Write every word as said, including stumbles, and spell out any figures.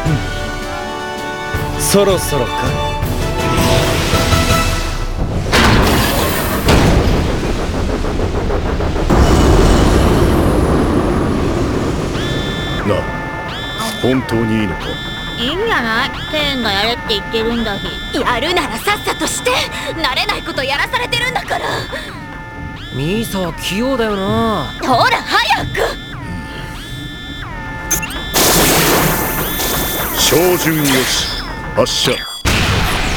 そろそろか。 なあ、本当にいいのか？ いいんじゃない？天がやれって言ってるんだし。 やるならさっさとして。慣れないことやらされてるんだから。 ミーサは器用だよな。 ほら早く。 照準よし、発射。